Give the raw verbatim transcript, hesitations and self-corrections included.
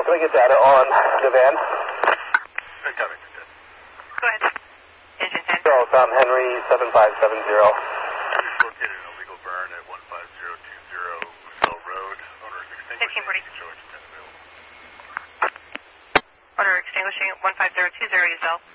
Can I get data on the van? Good coming. Go ahead. Engine ten. So, Tom Henry, seven five seven zero. It's located in a legal burn at one five zero two zero Cell Road. Owner is extinguishing. fifteen forty. Show engine ten available. Owner extinguishing at one five zero two zero, you sell.